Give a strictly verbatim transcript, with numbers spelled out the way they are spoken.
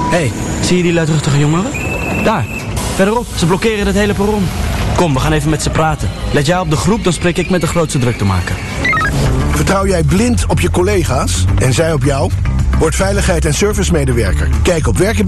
Hé, hey, zie je die luidruchtige jongeren? Daar, verderop, ze blokkeren het hele perron. Kom, we gaan even met ze praten. Let jij op de groep, dan spreek ik met de grootste druktemaker. Vertrouw jij blind op je collega's en zij op jou? Word veiligheid- en servicemedewerker. Kijk op werken